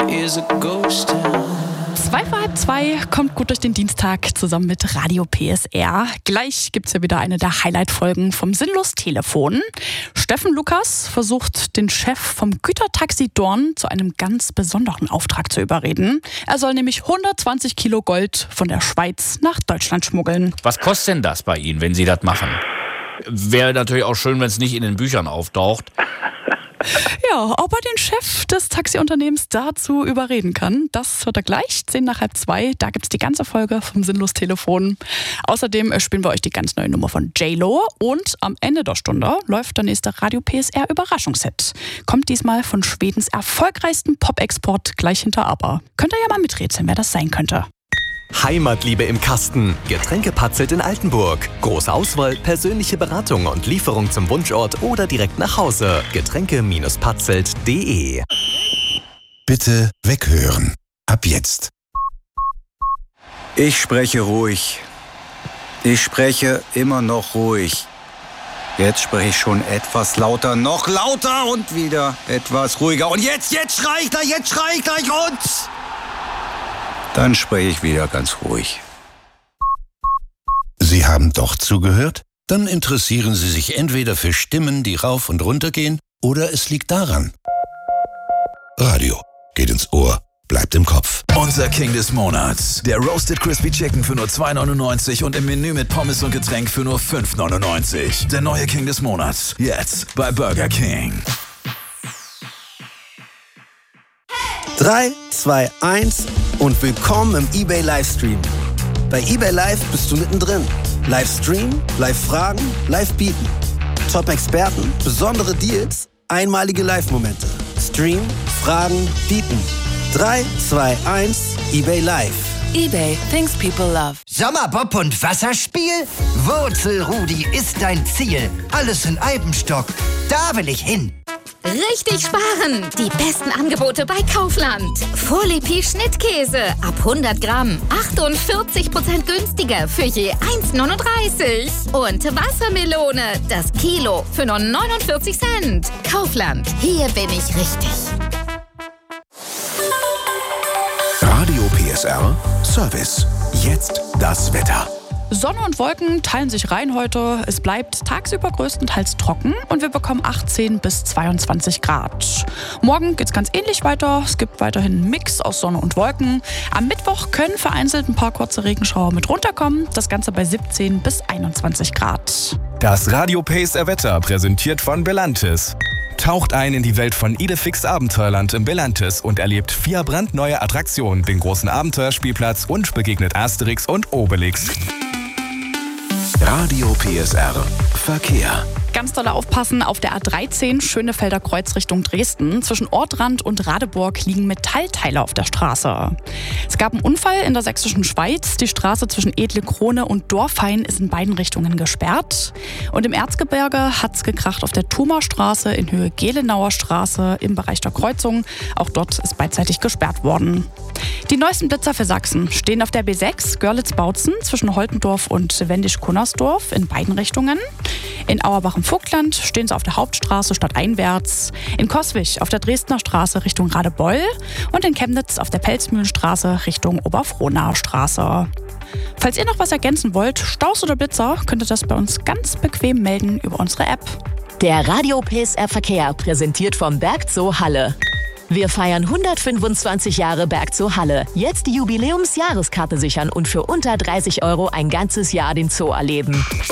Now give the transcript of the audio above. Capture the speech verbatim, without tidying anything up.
is a ghost town. Zwei vor halb zwei kommt gut durch den Dienstag zusammen mit Radio P S R. Gleich gibt's ja wieder eine der Highlight-Folgen vom Sinnlos-Telefon. Steffen Lukas versucht, den Chef vom Gütertaxi Dorn zu einem ganz besonderen Auftrag zu überreden. Er soll nämlich hundertzwanzig Kilo Gold von der Schweiz nach Deutschland schmuggeln. Was kostet denn das bei Ihnen, wenn Sie das machen? Wäre natürlich auch schön, wenn es nicht in den Büchern auftaucht. Ja, ob er den Chef des Taxiunternehmens dazu überreden kann, das hört er gleich, zehn nach halb zwei. Da gibt's die ganze Folge vom Sinnlos-Telefon. Außerdem spielen wir euch die ganz neue Nummer von J-Lo. Und am Ende der Stunde läuft der nächste Radio P S R Überraschungshit. Kommt diesmal von Schwedens erfolgreichsten Pop-Export gleich hinter Aber. Könnt ihr ja mal miträtseln, wer das sein könnte. Heimatliebe im Kasten. Getränke Patzelt in Altenburg. Große Auswahl, persönliche Beratung und Lieferung zum Wunschort oder direkt nach Hause. Getränke Patzelt punkt de. Bitte weghören. Ab jetzt. Ich spreche ruhig. Ich spreche immer noch ruhig. Jetzt spreche ich schon etwas lauter, noch lauter und wieder etwas ruhiger. Und jetzt, jetzt schrei ich gleich, jetzt schrei ich gleich und... Dann spreche ich wieder ganz ruhig. Sie haben doch zugehört? Dann interessieren Sie sich entweder für Stimmen, die rauf und runter gehen, oder es liegt daran. Radio geht ins Ohr, bleibt im Kopf. Unser King des Monats. Der Roasted Crispy Chicken für nur zwei neunundneunzig und im Menü mit Pommes und Getränk für nur fünf neunundneunzig. Der neue King des Monats. Jetzt bei Burger King. drei, zwei, eins und willkommen im eBay Livestream. Bei eBay Live bist du mittendrin. Livestream, Live-Fragen, Live-Bieten. Top-Experten, besondere Deals, einmalige Live-Momente. Stream, Fragen, Bieten. drei, zwei, eins, eBay Live. eBay, things people love. Sommerbob und Wasserspiel? Wurzelrudi ist dein Ziel. Alles in Eibenstock. Da will ich hin. Richtig sparen! Die besten Angebote bei Kaufland. Folie Schnittkäse ab hundert Gramm. achtundvierzig Prozent günstiger für je eins neununddreißig. Und Wassermelone, das Kilo für nur neunundvierzig Cent. Kaufland, hier bin ich richtig. Radio P S R Service. Jetzt das Wetter. Sonne und Wolken teilen sich rein heute. Es bleibt tagsüber größtenteils trocken und wir bekommen achtzehn bis zweiundzwanzig Grad. Morgen geht's ganz ähnlich weiter. Es gibt weiterhin einen Mix aus Sonne und Wolken. Am Mittwoch können vereinzelt ein paar kurze Regenschauer mit runterkommen. Das Ganze bei siebzehn bis einundzwanzig Grad. Das Radio P S R Wetter präsentiert von Belantis. Taucht ein in die Welt von Idefix Abenteuerland im Belantis und erlebt vier brandneue Attraktionen, den großen Abenteuerspielplatz und begegnet Asterix und Obelix. Radio P S R Verkehr. Ganz doll aufpassen, auf der A dreizehn Schönefelder Kreuz Richtung Dresden. Zwischen Ortrand und Radeburg liegen Metallteile auf der Straße. Es gab einen Unfall in der sächsischen Schweiz. Die Straße zwischen Edle Krone und Dorfhain ist in beiden Richtungen gesperrt. Und im Erzgebirge hat's gekracht auf der Thumer Straße in Höhe Gelenauer Straße im Bereich der Kreuzung. Auch dort ist beidseitig gesperrt worden. Die neuesten Blitzer für Sachsen stehen auf der B sechs Görlitz-Bautzen zwischen Holtendorf und Wendisch-Kunnersdorf in beiden Richtungen. In Auerbach im Vogtland stehen sie auf der Hauptstraße stadteinwärts, in Coswig auf der Dresdner Straße Richtung Radebeul und in Chemnitz auf der Pelzmühlenstraße Richtung Oberfrohnaer Straße. Falls ihr noch was ergänzen wollt, Staus oder Blitzer, könnt ihr das bei uns ganz bequem melden über unsere App. Der Radio P S R Verkehr präsentiert vom Bergzoo Halle. Wir feiern hundertfünfundzwanzig Jahre Bergzoo Halle. Jetzt die Jubiläumsjahreskarte sichern und für unter dreißig Euro ein ganzes Jahr den Zoo erleben.